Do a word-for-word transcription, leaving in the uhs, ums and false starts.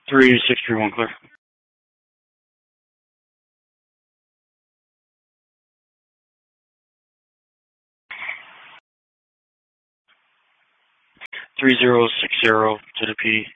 Three six three one clear. Three zero six zero to the P.